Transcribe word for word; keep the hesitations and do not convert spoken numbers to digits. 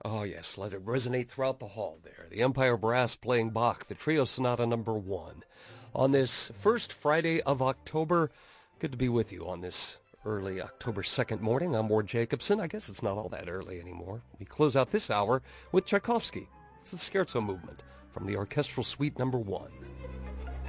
Oh, yes, let it resonate throughout the hall there. The Empire Brass playing Bach, the Trio Sonata number one. On this first Friday of October, good to be with you on this early October second morning. I'm Ward Jacobson. I guess it's not all that early anymore. We close out this hour with Tchaikovsky. It's the Scherzo movement from the Orchestral Suite number one.